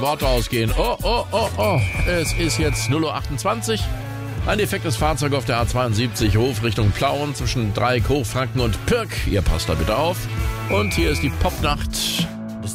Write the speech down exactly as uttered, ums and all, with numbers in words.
Worte ausgehen. Oh, oh, oh, oh. Es ist jetzt null Uhr achtundzwanzig. Ein defektes Fahrzeug auf der A zweiundsiebzig, Hof Richtung Plauen zwischen Dreieck, Hochfranken und Pirk. Ihr passt da bitte auf. Und hier ist die Popnacht